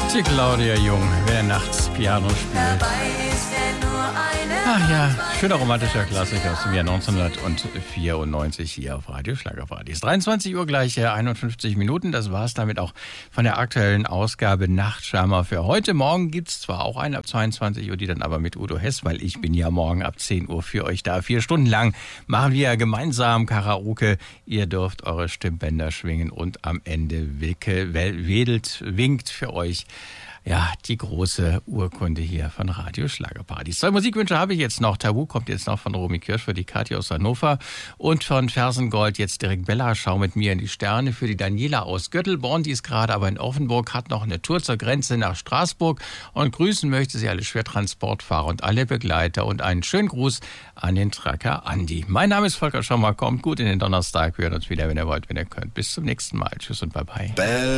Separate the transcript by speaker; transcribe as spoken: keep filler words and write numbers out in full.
Speaker 1: Die Claudia Jung, wer nachts Piano spielt. Ach ja, schöner romantischer Klassiker aus dem Jahr neunzehnhundertvierundneunzig hier auf Radio Schlagerparadies. dreiundzwanzig Uhr gleich, einundfünfzig Minuten. Das war es damit auch von der aktuellen Ausgabe Nachtschammer für heute. Morgen gibt es zwar auch eine ab zweiundzwanzig Uhr, die dann aber mit Udo Hess, weil ich bin ja morgen ab zehn Uhr für euch da. Vier Stunden lang machen wir gemeinsam Karaoke. Ihr dürft eure Stimmbänder schwingen und am Ende wicke, wedelt, winkt für euch ja, die große Urkunde hier von Radio Schlagerparadies. Zwei Musikwünsche habe ich jetzt noch. Tabu kommt jetzt noch von Romy Kirsch für die Kathi aus Hannover. Und von Fersengold jetzt direkt Bella, schau mit mir in die Sterne für die Daniela aus Göttelborn. Die ist gerade aber in Offenburg, hat noch eine Tour zur Grenze nach Straßburg und grüßen möchte sie alle Schwertransportfahrer und alle Begleiter und einen schönen Gruß an den Tracker Andi. Mein Name ist Volker Schommer, kommt gut in den Donnerstag. Wir hören uns wieder, wenn ihr wollt, wenn ihr könnt. Bis zum nächsten Mal. Tschüss und bye bye.